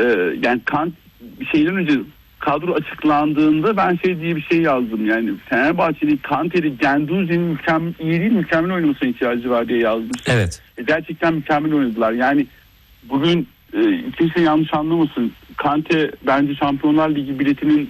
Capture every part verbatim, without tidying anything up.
yani Kant şeyden önce kadro açıklandığında ben şey diye bir şey yazdım. Yani Fenerbahçe'nin Kanter'i, Guendouzi'nin mükemmel, iyi değil mükemmel oynamasına ihtiyacı var diye yazmıştım. Evet. E, gerçekten mükemmel oynadılar. Yani bugün e, kimse yanlış anlamasın. Kante bence Şampiyonlar Ligi biletinin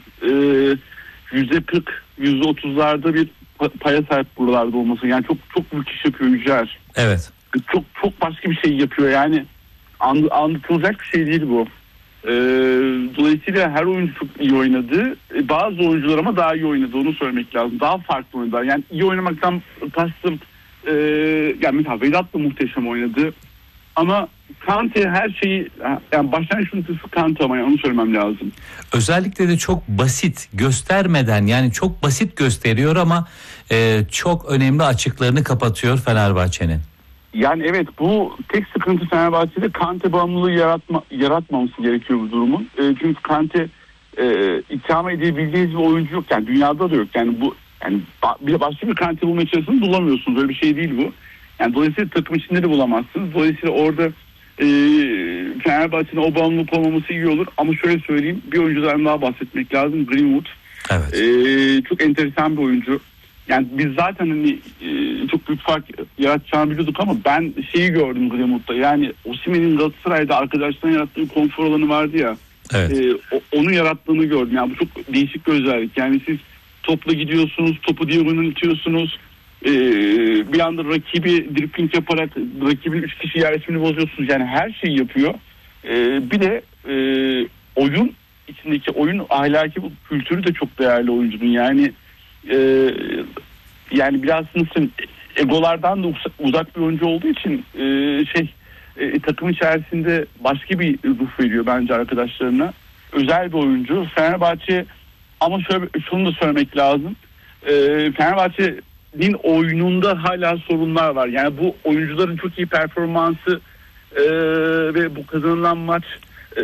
yüzde kırk, yüzde otuzlarda bir paya sahip buralarda olması. Yani çok çok büyük iş yapıyor Yücer. Evet. Çok çok başka bir şey yapıyor. Yani anlatılacak bir şey değil bu. Ee, dolayısıyla her oyuncu çok iyi oynadı. Ee, bazı oyuncular ama daha iyi oynadı. Onu söylemek lazım. Daha farklı oynadılar. Yani iyi oynamaktan kastım e, yani mesela Vedat da muhteşem oynadı. Ama Kante her şeyi, yani başlangıç noktası Kante ama yani onu söylemem lazım. Özellikle de çok basit göstermeden, yani çok basit gösteriyor ama e, çok önemli açıklarını kapatıyor Fenerbahçe'nin. Yani evet, bu tek sıkıntı Fenerbahçe'de Kante bağımlılığı yaratma, yaratmaması gerekiyor bu durumun. E, çünkü Kante e, itham edebildiğiniz bir oyuncu yok. Yani dünyada da yok. Yani bu yani bir başka bir Kante bulma içerisinde bulamıyorsunuz. Öyle bir şey değil bu. Yani dolayısıyla takım içinde de bulamazsınız. Dolayısıyla orada e, Fenerbahçe'nin o bağımlılık olmaması iyi olur. Ama şöyle söyleyeyim, bir oyuncudan daha bahsetmek lazım. Greenwood. Evet. E, çok enteresan bir oyuncu. Yani biz zaten hani e, çok büyük fark yaratacağını biliyorduk ama ben şeyi gördüm Greenwood'da. Yani Osimhen'in Galatasaray'da arkadaşlarına yarattığı konfor alanı vardı ya. Evet. E, o, onu yarattığını gördüm. Yani bu çok değişik bir özellik. Yani siz topla gidiyorsunuz, topu diye yöneltiyorsunuz. E, bir anda rakibi dripling yaparak rakibin üç kişi yerleşimini bozuyorsunuz. Yani her şeyi yapıyor. E, bir de e, oyun içindeki oyun ahlaki bu kültürü de çok değerli oyuncunun. Yani Ee, yani biraz nasıl egolardan da uzak bir oyuncu olduğu için e, şey e, takım içerisinde başka bir ruh veriyor bence arkadaşlarına. Özel bir oyuncu. Fenerbahçe, ama şöyle şunu da söylemek lazım. E, Fenerbahçe'nin oyununda hala sorunlar var. Yani bu oyuncuların çok iyi performansı e, ve bu kazanılan maç e,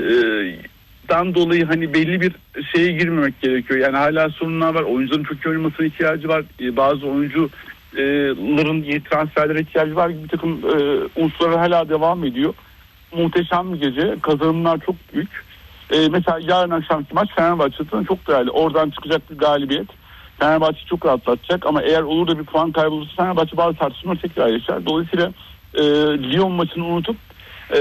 dan dolayı hani belli bir şeye girmemek gerekiyor. Yani hala sorunlar var. Oyuncuların çok iyi oynamasına ihtiyacı var. Ee, bazı oyuncuların iyi transferlere ihtiyacı var gibi bir takım e, unsurlar hala devam ediyor. Muhteşem bir gece. Kazanımlar çok büyük. E, mesela yarın akşamki maç Fenerbahçe'den çok değerli. Oradan çıkacak bir galibiyet Fenerbahçe çok rahatlatacak. Ama eğer olur da bir puan kaybolursa Fenerbahçe bazı tartışmalar tekrar yaşar. Dolayısıyla e, Lyon maçını unutup e,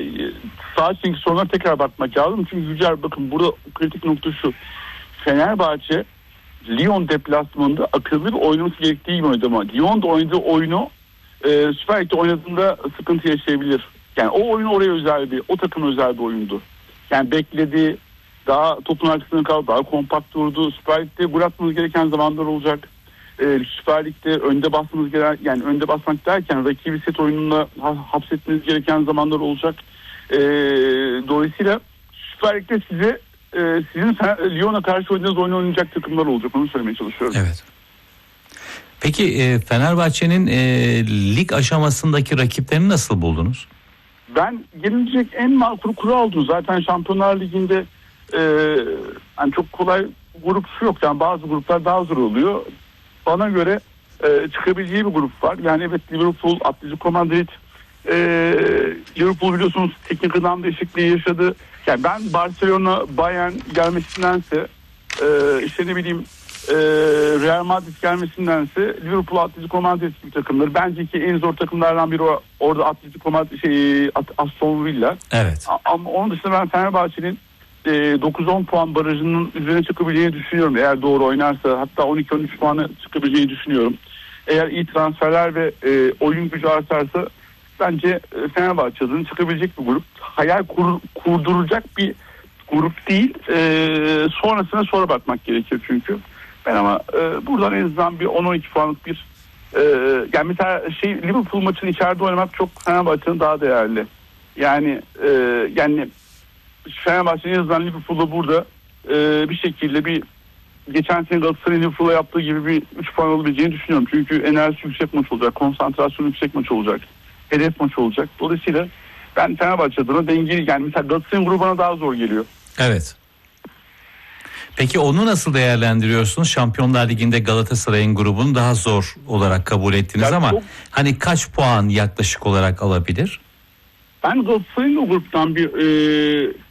sağ içindeki sorunlara tekrar bakmak lazım. Çünkü Yücer, bakın burada kritik nokta şu. Fenerbahçe Lyon deplasmanında akıllı bir oynaması gerektiği gibi oynadı ama Lyon'da oynadığı oyunu e, Süper Lig'de oynadığında sıkıntı yaşayabilir. Yani o oyun oraya özel bir, o takım özel bir oyundu. Yani bekledi, daha topun arkasında kaldı, daha kompakt durdu. Süper Lig'de gol atmanız gereken zamanlar olacak. Ee, Süper Lig'de önde basmanız gereken, yani önde basmak derken rakibi set oyununda hapsetmeniz gereken zamanlar olacak. Ee, dolayısıyla Süper Lig'de size e, sizin Lyon'a karşı oynadığınız oyunu oynayacak takımlar olacak. Onu söylemeye çalışıyorum. Evet. Peki e, Fenerbahçe'nin e, lig aşamasındaki rakiplerini nasıl buldunuz? Ben gelecek en makul kuru aldım. Zaten Şampiyonlar Ligi'nde e, yani çok kolay grup şu yok. Yani bazı gruplar daha zor oluyor. Bana göre e, çıkabileceği bir grup var. Yani evet, Liverpool, Atletico Madrid, e, Liverpool biliyorsunuz teknik adam değişikliği yaşadı. Yani ben Barcelona, Bayern gelmesindense e, işte ne bileyim e, Real Madrid gelmesindense Liverpool, Atletico Madrid gibi takımları. Bence ki en zor takımlardan biri o, orada Atletico Madrid, şey, Aston Villa. Evet. Ama onun dışında ben Fenerbahçe'nin dokuz on puan barajının üzerine çıkabileceğini düşünüyorum. Eğer doğru oynarsa hatta on iki on üç puanı çıkabileceğini düşünüyorum. Eğer iyi transferler ve e, oyun gücü artarsa bence e, Fenerbahçe'nin çıkabilecek bir grup. Hayal kur, kurduracak bir grup değil. E, sonrasına sonra bakmak gerekiyor çünkü. Ben ama e, buradan en azından bir on on iki puanlık bir e, yani mesela şey Liverpool maçını içeride oynamak çok Fenerbahçe'nin daha değerli. Yani e, yani Fenerbahçe'nin en azından Liverpool'da burada e, bir şekilde bir geçen sene Galatasaray'ın Liverpool'a yaptığı gibi bir üç puan alabileceğini düşünüyorum. Çünkü enerjisi yüksek maç olacak, konsantrasyonu yüksek maç olacak, hedef maç olacak. Dolayısıyla ben Fenerbahçe adına dengeli, yani mesela Galatasaray'ın grubu bana daha zor geliyor. Evet. Peki onu nasıl değerlendiriyorsunuz? Şampiyonlar Ligi'nde Galatasaray'ın grubunu daha zor olarak kabul ettiniz yani ama çok... hani kaç puan yaklaşık olarak alabilir? Ben Galatasaray'ın o gruptan bir e,